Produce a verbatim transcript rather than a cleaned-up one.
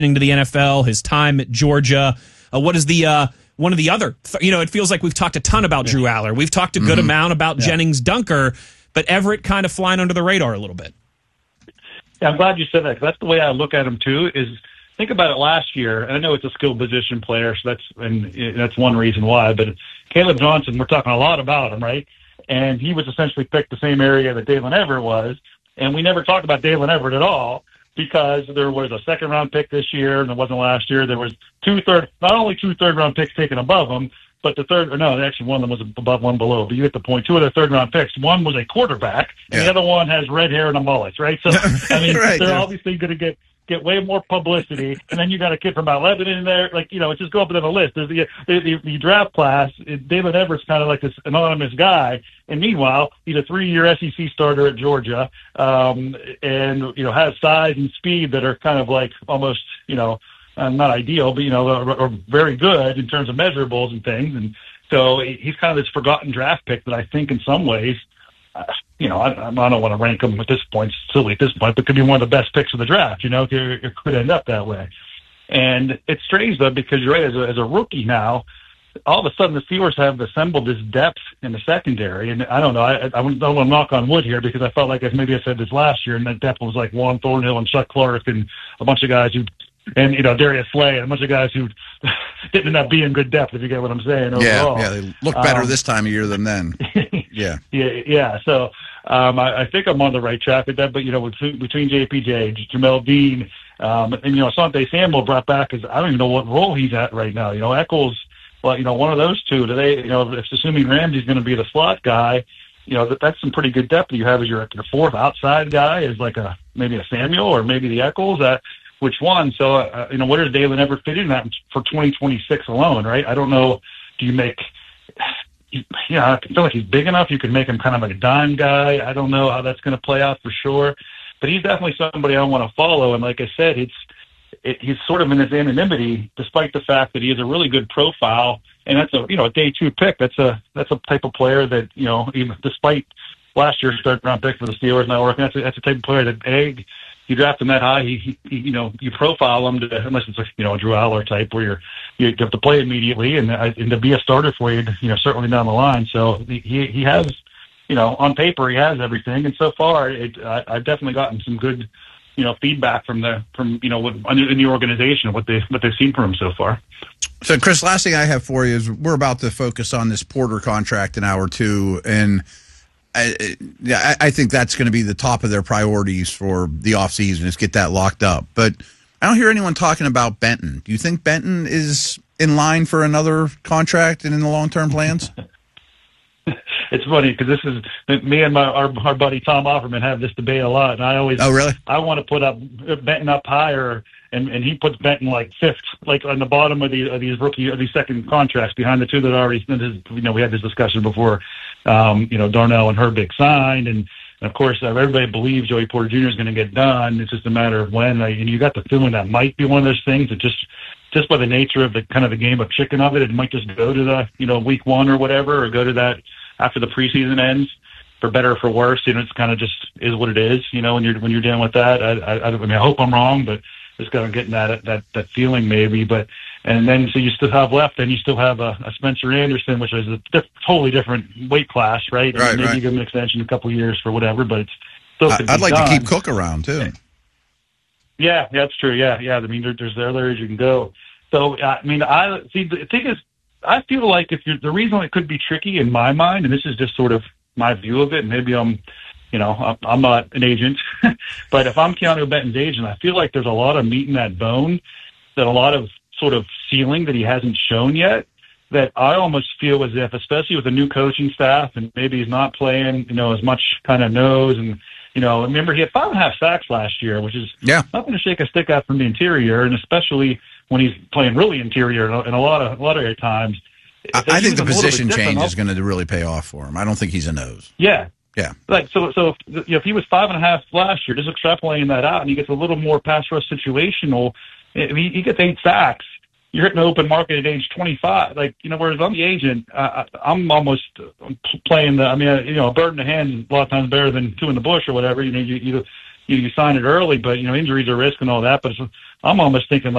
to the N F L, his time at Georgia. Uh, what is the uh, one of the other? You know, it feels like we've talked a ton about Drew Aller. We've talked a good mm-hmm. amount about yeah. Jennings Dunker, but Everett kind of flying under the radar a little bit. Yeah, I'm glad you said that, because that's the way I look at him too. Is think about it last year, and I know it's a skill position player, so that's and that's one reason why. But Caleb Johnson, we're talking a lot about him, right? And he was essentially picked the same area that Dalen Everett was, and we never talked about Dalen Everett at all, because there was a second-round pick this year, and it wasn't last year. There was two third, not only two third-round picks taken above him, but the third, or no, actually one of them was above, one below. But you get the point. Two of their third-round picks. One was a quarterback, and yeah. the other one has red hair and a mullet, right? So, I mean, right, they're yeah. obviously going to get get way more publicity. And then you got a kid from Mount Lebanon in there. Like, you know, it's just go up and down the list. There's the, the, the, the draft class, David Everett's kind of like this anonymous guy. And meanwhile, he's a three-year S E C starter at Georgia, um, and, you know, has size and speed that are kind of like almost, you know, uh, not ideal, but, you know, are, are very good in terms of measurables and things. And so he's kind of this forgotten draft pick that I think in some ways, uh, you know, I, I don't want to rank him at this point, it's silly at this point, but could be one of the best picks of the draft. You know, it, it could end up that way. And it's strange, though, because you're right, as a, as a rookie now, all of a sudden the Steelers have assembled this depth in the secondary. And I don't know, I, I don't want to knock on wood here, because I felt like maybe I said this last year, and that depth was like Juan Thornhill and Chuck Clark and a bunch of guys who, and, you know, Darius Slay and a bunch of guys who didn't end up being good depth, if you get what I'm saying. Overall. Yeah, yeah, they look better um, this time of year than then. Yeah. yeah, yeah. So um, I, I think I'm on the right track with that. But, you know, between, between J P J, Jamel Dean, um, and, you know, Asante Samuel brought back, is I don't even know what role he's at right now. You know, Eccles, well, you know, one of those two, do they, you know, if assuming Ramsey's going to be the slot guy, you know, that that's some pretty good depth you have as your, your fourth outside guy is like a, maybe a Samuel or maybe the Eccles, that, which one? So, uh, you know, where does Dalen ever fit in that for twenty twenty-six alone, right? I don't know. Do you make, you, yeah, I feel like he's big enough. You could make him kind of like a dime guy. I don't know how that's going to play out for sure, but he's definitely somebody I want to follow. And like I said, it's, it, he's sort of in his anonymity, despite the fact that he has a really good profile. And that's a, you know, a day two pick. That's a, that's a type of player that, you know, even despite last year's third round pick for the Steelers not working, that's a, that's a type of player that, A, you draft him that high, he, he, you know, you profile him to, unless it's a, you know, a Drew Aller type where you're, you have to play immediately and, and to be a starter for you, you know, certainly down the line. So he, he has, you know, on paper, he has everything. And so far, it, I, I've definitely gotten some good, you know, feedback from the, from, you know, what, in the organization, what they, what they've seen from him so far. So Chris, last thing I have for you is we're about to focus on this Porter contract in hour two. And I, I, I think that's going to be the top of their priorities for the offseason is get that locked up. But I don't hear anyone talking about Benton. Do you think Benton is in line for another contract and in the long-term plans? It's funny because this is me and my our, our buddy Tom Offerman have this debate a lot, and I always oh really I want to put up Benton up higher, and, and he puts Benton like fifth, like on the bottom of, the, of these rookie of these second contracts behind the two that already you know we had this discussion before, um, you know Darnell and Herbig signed, and, and of course uh, everybody believes Joey Porter Junior is going to get done. It's just a matter of when, like, and you got the feeling that might be one of those things that just. Just by the nature of the kind of the game of chicken of it, it might just go to the, you know, week one or whatever, or go to that after the preseason ends, for better or for worse. You know, it's kind of just is what it is, you know, when you're, when you're dealing with that. I, I, I mean, I hope I'm wrong, but just kind of getting that, that, that feeling maybe. But, and then, so you still have left, then you still have a, a Spencer Anderson, which is a diff, totally different weight class, right? Right, and maybe right. you give him an extension a couple of years for whatever, but it's still. I, I'd like done. to keep Cook around too. Yeah, that's true. Yeah, yeah. I mean, there, there's there areas you can go. So, I mean, I see, the thing is, I feel like if you're, the reason it could be tricky in my mind, and this is just sort of my view of it, and maybe I'm, you know, I'm, I'm not an agent, but if I'm Keanu Benton's agent, I feel like there's a lot of meat in that bone, that a lot of sort of ceiling that he hasn't shown yet, that I almost feel as if, especially with the new coaching staff, and maybe he's not playing, you know, as much kind of nose, and, you know, remember he had five and a half sacks last year, which is yeah. nothing to shake a stick at from the interior, and especially when he's playing really interior in a lot of a lot of times. I, I think the position change is going to really pay off for him. I don't think he's a nose. Yeah. Yeah. Like, so, so if, you know, if he was five and a half last year, just extrapolating that out, and he gets a little more pass rush situational, if he, he gets eight sacks, you're hitting the open market at age twenty-five. Like, you know, whereas I'm the agent, uh, I'm almost playing the, I mean, you know, a bird in the hand is a lot of times better than two in the bush or whatever. You know, you, you, you, you sign it early, but, you know, injuries are risk and all that. But I'm almost thinking like.